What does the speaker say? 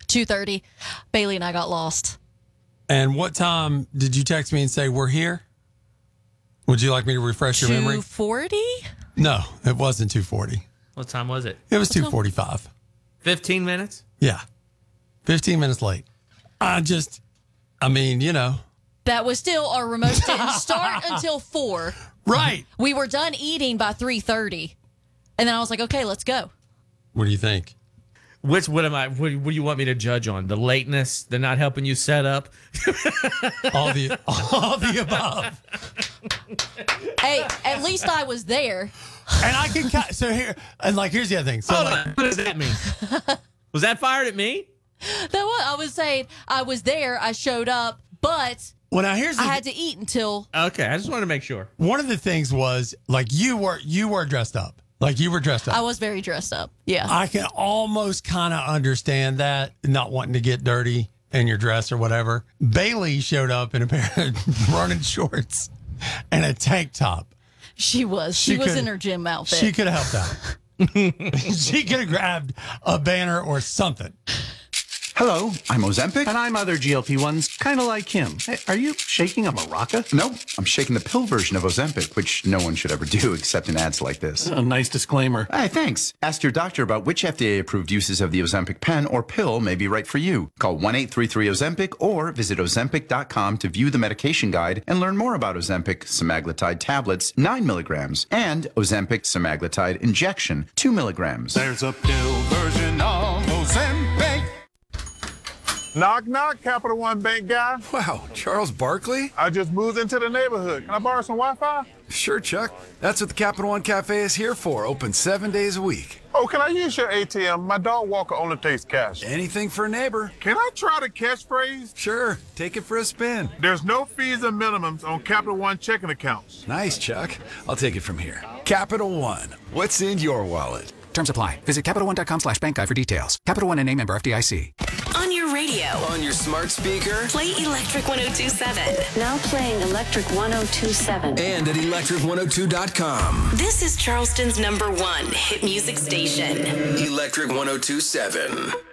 2:30. Bailey and I got lost. And what time did you text me and say we're here? Would you like me to refresh your memory? 2:40? No, it wasn't 2:40. What time was it? It was 2:45. 15 minutes? Yeah. 15 minutes late. That was still our remote didn't start until 4. Right. We were done eating by 3:30. And then I was like, okay, let's go. What do you think? What do you want me to judge on? The lateness? They're not helping you set up? All the above. Hey, at least I was there. And I can here's the other thing. So Hold on. What does that mean? Was that fired at me? That was, I was saying I was there, I showed up, but I had to eat until. Okay, I just wanted to make sure. One of the things was like you were dressed up. Like you were dressed up. I was very dressed up. Yeah. I can almost kind of understand that, not wanting to get dirty in your dress or whatever. Bailey showed up in a pair of running shorts and a tank top. She was. She was in her gym outfit. She could have helped out. She could have grabbed a banner or something. Hello, I'm Ozempic. And I'm other GLP-1s, kind of like him. Hey, are you shaking a maraca? No, I'm shaking the pill version of Ozempic, which no one should ever do except in ads like this. A nice disclaimer. Hey, thanks. Ask your doctor about which FDA-approved uses of the Ozempic pen or pill may be right for you. Call 1-833-OZEMPIC or visit Ozempic.com to view the medication guide and learn more about Ozempic semaglutide tablets, 9 milligrams, and Ozempic semaglutide injection, 2 milligrams. There's a pill version of Ozempic. Knock, knock, Capital One Bank guy. Wow, Charles Barkley? I just moved into the neighborhood. Can I borrow some Wi-Fi? Sure, Chuck. That's what the Capital One Cafe is here for. Open 7 days a week. Oh, can I use your ATM? My dog walker only takes cash. Anything for a neighbor. Can I try the catchphrase? Sure, take it for a spin. There's no fees or minimums on Capital One checking accounts. Nice, Chuck. I'll take it from here. Capital One. What's in your wallet? Terms apply. Visit CapitalOne.com/bank guide for details. Capital One and a member FDIC. On your radio. On your smart speaker. Play Electric 102.7. Now playing Electric 102.7. And at electric102.com. This is Charleston's #1 hit music station. Electric 102.7.